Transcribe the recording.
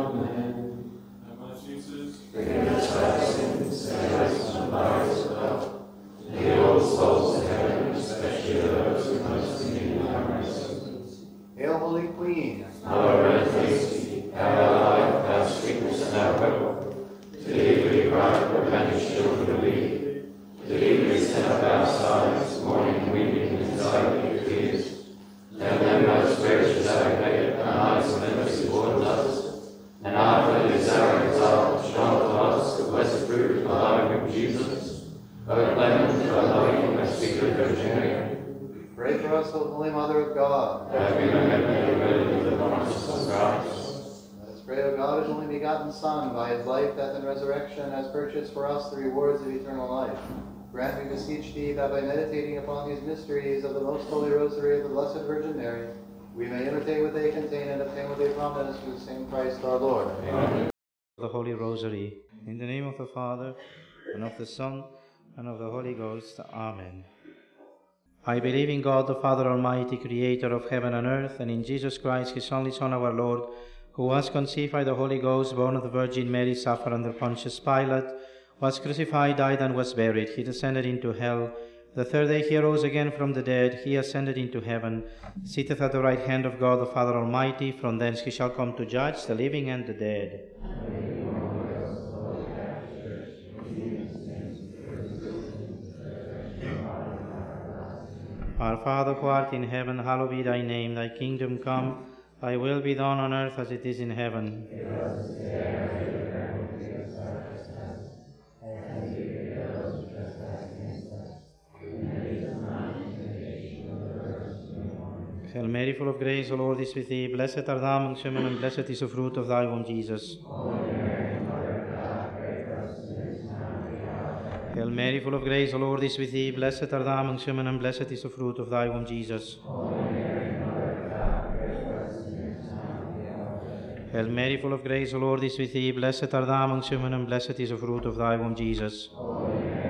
Amen. My Jesus, forgive us our sins, save us from the fires of hell. Lead all souls to heaven, especially those who most need thy mercy. Hail, Holy Queen, Our red Lady, our life, our sweetness, and our hope. To thee we cry, poor banished children of Eve. To thee we send up our sighs, mourning, weeping, and anxiety, tears. And then, most gracious Advocate, our eyes of mercy towards us, and after the desire exile, show to us the blessed fruit of thy womb, Jesus. O clement, O loving, and sweet Virgin Mary, pray for us, O Holy Mother of God. that we may have the ability of the promises of Christ. Let us pray, O God, whose only begotten Son, by his life, death, and resurrection, has purchased for us the rewards of eternal life. Grant, we beseech thee, that by meditating upon these mysteries of the most holy Rosary of the Blessed Virgin Mary, we may imitate what they contain and obtain what they promise through the same Christ our Lord. Amen. The Holy Rosary. In the name of the Father, and of the Son, and of the Holy Ghost. Amen. I believe in God, the Father Almighty, creator of heaven and earth, and in Jesus Christ, his only Son, our Lord, who was conceived by the Holy Ghost, born of the Virgin Mary, suffered under Pontius Pilate, was crucified, died, and was buried. He descended into hell. The third day he rose again from the dead. He ascended into heaven, sitteth at the right hand of God, the Father Almighty. From thence he shall come to judge the living and the dead. Our Father, who art in heaven, hallowed be thy name. Thy kingdom come, thy will be done on earth as it is in heaven. Hail Mary, full of grace, the Lord is with thee. Blessed art thou amongst women, and blessed is the fruit of thy womb, Jesus. Hail Mary, full of grace, the Lord is with thee. Blessed art thou amongst women, and blessed is the fruit of thy womb, Jesus. Hail Mary, full of grace, the Lord is with thee. Blessed art thou amongst women, and blessed is the fruit of thy womb, Jesus.